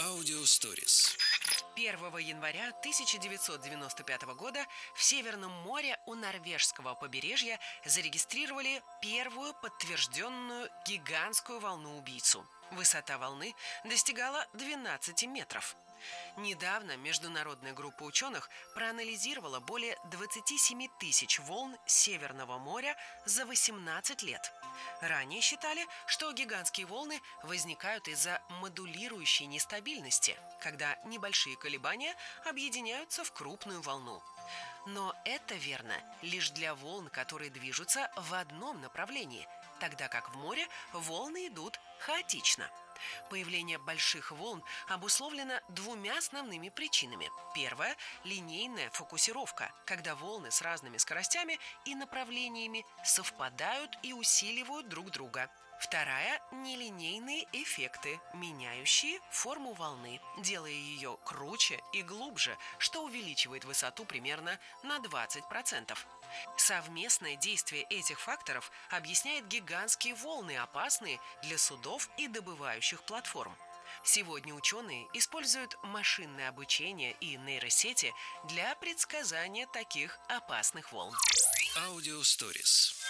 Аудиосторис. 1 января 1995 года в Северном море у норвежского побережья зарегистрировали первую подтвержденную гигантскую волну-убийцу. Высота волны достигала 12 метров. Недавно международная группа ученых проанализировала более 27 тысяч волн Северного моря за 18 лет. Ранее считали, что гигантские волны возникают из-за модулирующей нестабильности, когда небольшие колебания объединяются в крупную волну. Но это верно лишь для волн, которые движутся в одном направлении, тогда как в море волны идут хаотично. Появление больших волн обусловлено двумя основными причинами. Первая – линейная фокусировка, когда волны с разными скоростями и направлениями совпадают и усиливают друг друга. Вторая – нелинейные эффекты, меняющие форму волны, делая ее круче и глубже, что увеличивает высоту примерно на 20%. Совместное действие этих факторов объясняет гигантские волны, опасные для судов и добывающих платформ. Сегодня ученые используют машинное обучение и нейросети для предсказания таких опасных волн. Аудиосторис.